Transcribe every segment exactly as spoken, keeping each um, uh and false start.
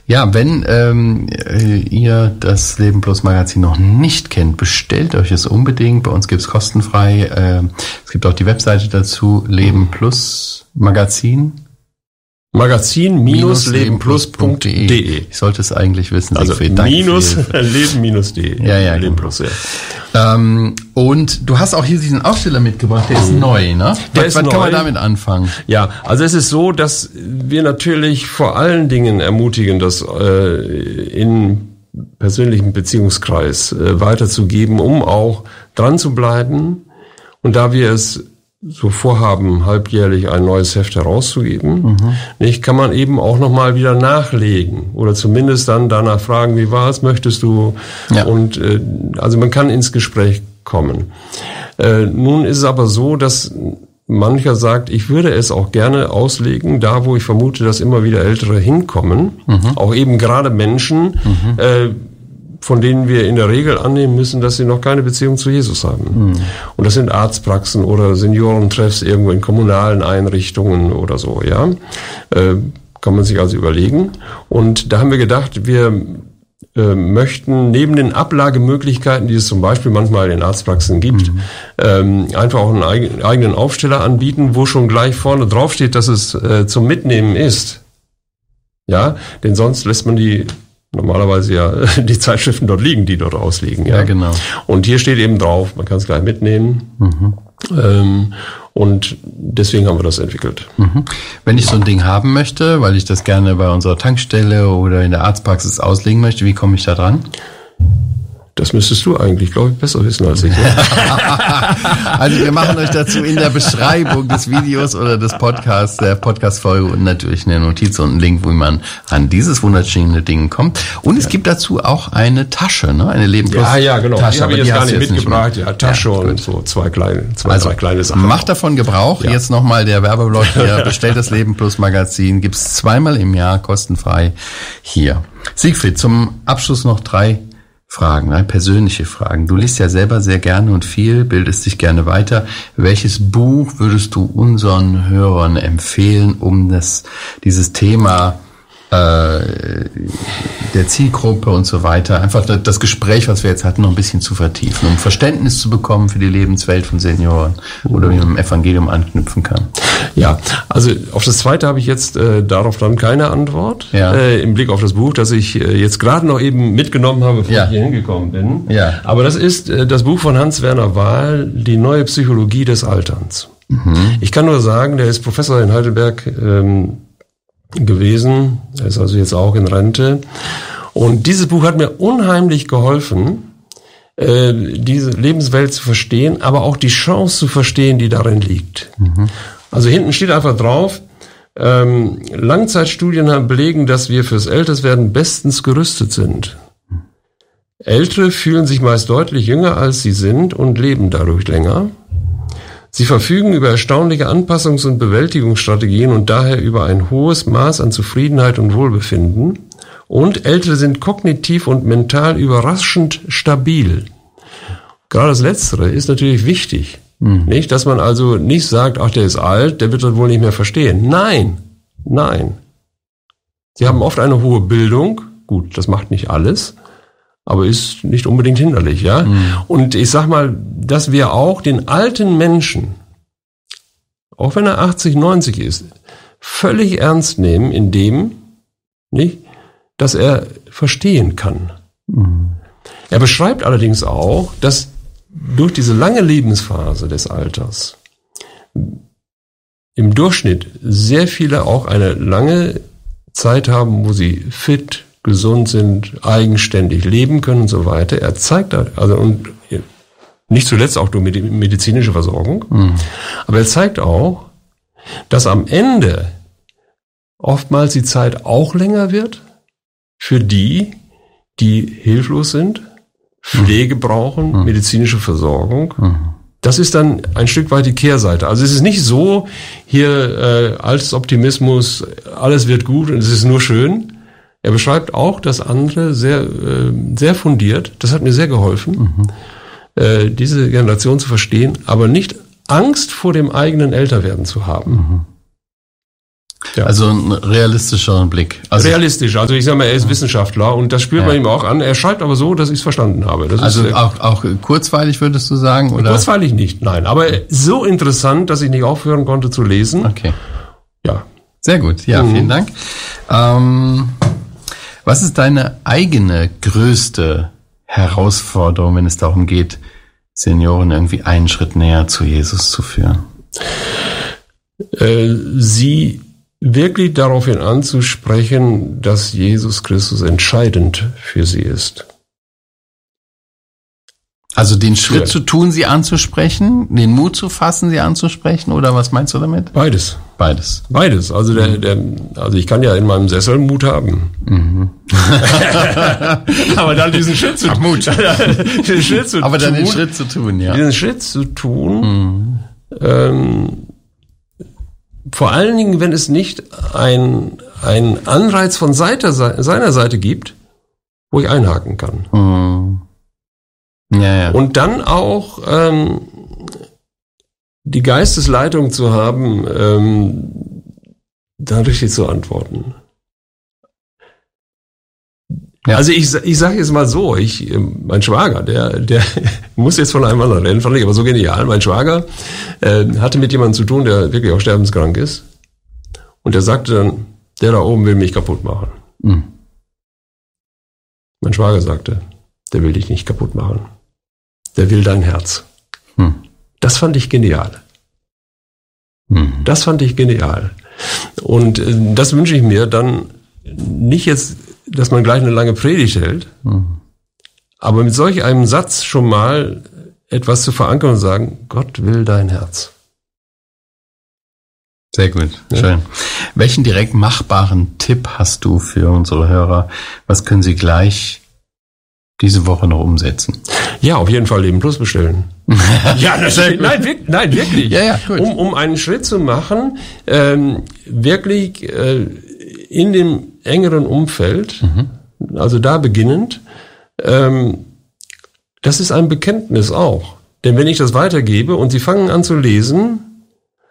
Ja, wenn ähm, ihr das Leben Plus Magazin noch nicht kennt, bestellt euch es unbedingt. Bei uns gibt's kostenfrei. Äh, es gibt auch die Webseite dazu, Leben Plus Magazin. Magazin Leben Plus Punkt de. Ich sollte es eigentlich wissen. Also minus Leben minus de. Ja, ja, Leben Plus, ja. Ähm, und du hast auch hier diesen Aufsteller mitgebracht, der ist neu, ne? Der was ist was neu. kann man damit anfangen? Ja, also es ist so, dass wir natürlich vor allen Dingen ermutigen, das äh, in persönlichen Beziehungskreis äh, weiterzugeben, um auch dran zu bleiben. Und da wir es so vorhaben, halbjährlich ein neues Heft herauszugeben, mhm. nicht, kann man eben auch nochmal wieder nachlegen oder zumindest dann danach fragen, wie war es, möchtest du? Ja. Und äh, also man kann ins Gespräch kommen. Äh, nun ist es aber so, dass mancher sagt, ich würde es auch gerne auslegen, da wo ich vermute, dass immer wieder Ältere hinkommen, mhm. auch eben gerade Menschen, mhm. äh, von denen wir in der Regel annehmen müssen, dass sie noch keine Beziehung zu Jesus haben. Mhm. Und das sind Arztpraxen oder Seniorentreffs irgendwo in kommunalen Einrichtungen oder so, ja. Äh, kann man sich also überlegen. Und da haben wir gedacht, wir äh, möchten neben den Ablagemöglichkeiten, die es zum Beispiel manchmal in Arztpraxen gibt, mhm. ähm, einfach auch einen eig- eigenen Aufsteller anbieten, wo schon gleich vorne drauf steht, dass es äh, zum Mitnehmen ist. Ja, denn sonst lässt man die normalerweise ja die Zeitschriften dort liegen, die dort ausliegen. Ja, ja genau. Und hier steht eben drauf, man kann es gleich mitnehmen. Mhm. Ähm, und deswegen haben wir das entwickelt. Mhm. Wenn ich so ein Ding haben möchte, weil ich das gerne bei unserer Tankstelle oder in der Arztpraxis auslegen möchte, wie komme ich da dran? Das müsstest du eigentlich, glaube ich, besser wissen als ich. Also wir machen euch dazu in der Beschreibung des Videos oder des Podcasts, der Podcast-Folge und natürlich eine Notiz und einen Link, wo man an dieses wunderschöne Ding kommt. Und es gibt dazu auch eine Tasche, ne? Eine Leben Plus Ja, ja, genau. Tasche. Die habe ich jetzt gar nicht mitgebracht. Nicht ja, Tasche ja, und so zwei kleine, zwei, also, drei kleine Sachen. Macht davon Gebrauch. Ja. Jetzt nochmal der Werbeblock hier. Bestellt das Leben Plus Magazin. Gibt's zweimal im Jahr kostenfrei hier. Siegfried, zum Abschluss noch drei Fragen, ne? Persönliche Fragen. Du liest ja selber sehr gerne und viel, bildest dich gerne weiter. Welches Buch würdest du unseren Hörern empfehlen, um das dieses Thema äh, der Zielgruppe und so weiter, einfach das Gespräch, was wir jetzt hatten, noch ein bisschen zu vertiefen, um Verständnis zu bekommen für die Lebenswelt von Senioren oder wie man im Evangelium anknüpfen kann? Ja, also auf das Zweite habe ich jetzt äh, darauf dann keine Antwort, ja. äh, im Blick auf das Buch, das ich äh, jetzt gerade noch eben mitgenommen habe, bevor ja. ich hier hingekommen bin. Ja. Aber das ist äh, das Buch von Hans-Werner Wahl, Die neue Psychologie des Alterns. Mhm. Ich kann nur sagen, der ist Professor in Heidelberg ähm, gewesen, er ist also jetzt auch in Rente. Und dieses Buch hat mir unheimlich geholfen, äh, diese Lebenswelt zu verstehen, aber auch die Chance zu verstehen, die darin liegt. Mhm. Also hinten steht einfach drauf, ähm, Langzeitstudien belegen, dass wir fürs Älterwerden bestens gerüstet sind. Ältere fühlen sich meist deutlich jünger, als sie sind und leben dadurch länger. Sie verfügen über erstaunliche Anpassungs- und Bewältigungsstrategien und daher über ein hohes Maß an Zufriedenheit und Wohlbefinden. Und Ältere sind kognitiv und mental überraschend stabil. Gerade das Letztere ist natürlich wichtig. Mhm. Nicht, dass man also nicht sagt, ach, der ist alt, der wird das wohl nicht mehr verstehen. Nein, nein. Sie haben oft eine hohe Bildung. Gut, das macht nicht alles, aber ist nicht unbedingt hinderlich, ja. Mhm. Und ich sag mal, dass wir auch den alten Menschen, auch wenn er achtzig, neunzig ist, völlig ernst nehmen, in dem, nicht, dass er verstehen kann. Mhm. Er beschreibt allerdings auch, dass durch diese lange Lebensphase des Alters im Durchschnitt sehr viele auch eine lange Zeit haben, wo sie fit, gesund sind, eigenständig leben können und so weiter. Er zeigt also und nicht zuletzt auch durch medizinische Versorgung, mhm. aber er zeigt auch, dass am Ende oftmals die Zeit auch länger wird für die, die hilflos sind, Pflege brauchen, mhm. medizinische Versorgung. Mhm. Das ist dann ein Stück weit die Kehrseite. Also es ist nicht so, hier äh, als Optimismus, alles wird gut und es ist nur schön. Er beschreibt auch das andere sehr, äh, sehr fundiert. Das hat mir sehr geholfen, mhm. äh, diese Generation zu verstehen, aber nicht Angst vor dem eigenen Älterwerden zu haben. Mhm. Ja. Also ein realistischer Blick. Also Realistisch, also ich sage mal, er ist Wissenschaftler und das spürt ja. man ihm auch an. Er schreibt aber so, dass ich es verstanden habe. Das also ist, auch, auch kurzweilig würdest du sagen? Oder? Kurzweilig nicht, nein. Aber so interessant, dass ich nicht aufhören konnte zu lesen. Okay. Ja. Sehr gut, ja, mhm. vielen Dank. Ähm, was ist deine eigene größte Herausforderung, wenn es darum geht, Senioren irgendwie einen Schritt näher zu Jesus zu führen? Äh, sie wirklich daraufhin anzusprechen, dass Jesus Christus entscheidend für sie ist. Also den Schritt ja. zu tun, sie anzusprechen, den Mut zu fassen, sie anzusprechen, oder was meinst du damit? Beides. Beides. Beides. Also der, der, also ich kann ja in meinem Sessel Mut haben. Mhm. Aber dann diesen Schritt zu tun. Mut. den Schritt zu Aber dann tun, den Schritt zu tun, ja. Diesen Schritt zu tun, mhm. ähm, vor allen Dingen, wenn es nicht ein, ein Anreiz von Seite, seiner Seite gibt, wo ich einhaken kann. Mhm. Ja, ja. Und dann auch ähm, die Geistesleitung zu haben, ähm, dann richtig zu antworten. Ja. Also ich, ich sage jetzt mal so, ich, mein Schwager, der, der muss jetzt von einem anderen reden, fand ich aber so genial. Mein Schwager äh, hatte mit jemandem zu tun, der wirklich auch sterbenskrank ist. Und der sagte dann, der da oben will mich kaputt machen. Mhm. Mein Schwager sagte, der will dich nicht kaputt machen. Der will dein Herz. Hm. Das fand ich genial. Hm. Das fand ich genial. Und äh, das wünsche ich mir dann nicht jetzt, dass man gleich eine lange Predigt hält, hm. aber mit solch einem Satz schon mal etwas zu verankern und sagen, Gott will dein Herz. Sehr gut, ja. Schön. Welchen direkt machbaren Tipp hast du für unsere Hörer? Was können sie gleich diese Woche noch umsetzen? Ja, auf jeden Fall Leben Plus bestellen. ja, natürlich. Nein, wirklich, nein, wirklich. Ja, ja, gut. Um, um einen Schritt zu machen, ähm, wirklich äh, in dem engeren Umfeld, mhm. also da beginnend, ähm, das ist ein Bekenntnis auch. Denn wenn ich das weitergebe und sie fangen an zu lesen,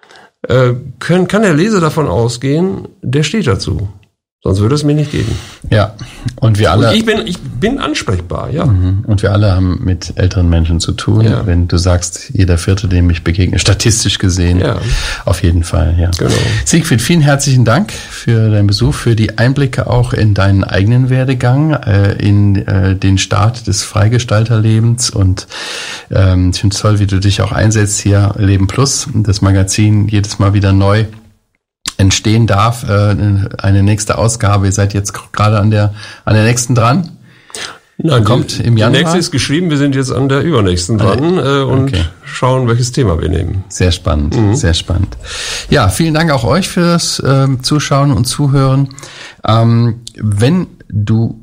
äh, können, kann der Leser davon ausgehen, der steht dazu. Sonst würde es mir nicht geben. Ja, und wir alle. Und ich bin, ich bin ansprechbar, ja. Und wir alle haben mit älteren Menschen zu tun. Ja. Wenn du sagst, jeder Vierte, dem ich begegne, statistisch gesehen, ja. Auf jeden Fall, ja. Genau. Siegfried, vielen herzlichen Dank für deinen Besuch, für die Einblicke auch in deinen eigenen Werdegang, äh, in äh, den Start des Freigestalterlebens. Und ähm, ich finde es toll, wie du dich auch einsetzt hier, Leben Plus, das Magazin jedes Mal wieder neu entstehen darf, äh, eine nächste Ausgabe. Ihr seid jetzt gerade an der an der nächsten dran. Nein, kommt die, im Januar. Die nächste ist geschrieben, wir sind jetzt an der übernächsten dran äh, und okay. schauen, welches Thema wir nehmen. Sehr spannend, mhm. sehr spannend. Ja, vielen Dank auch euch fürs äh, Zuschauen und Zuhören. Ähm, wenn du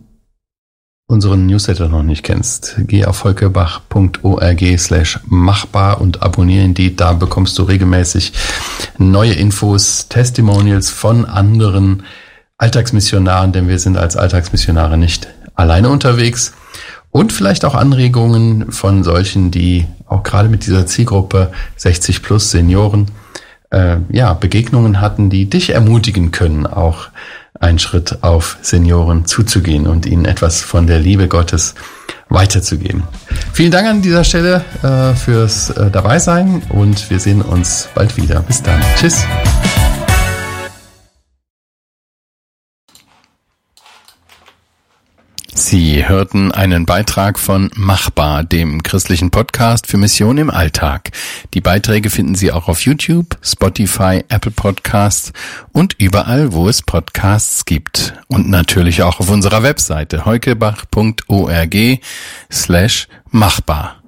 unseren Newsletter noch nicht kennst, geh auf volkebach punkt org slash machbar und abonniere ihn die. Da bekommst du regelmäßig neue Infos, Testimonials von anderen Alltagsmissionaren, denn wir sind als Alltagsmissionare nicht alleine unterwegs. Und vielleicht auch Anregungen von solchen, die auch gerade mit dieser Zielgruppe sechzig plus Senioren äh, ja Begegnungen hatten, die dich ermutigen können, auch einen Schritt auf Senioren zuzugehen und ihnen etwas von der Liebe Gottes weiterzugeben. Vielen Dank an dieser Stelle äh, fürs äh, Dabeisein und wir sehen uns bald wieder. Bis dann. Tschüss. Sie hörten einen Beitrag von Machbar, dem christlichen Podcast für Mission im Alltag. Die Beiträge finden Sie auch auf YouTube, Spotify, Apple Podcasts und überall, wo es Podcasts gibt. Und natürlich auch auf unserer Webseite heukebach punkt org slash machbar.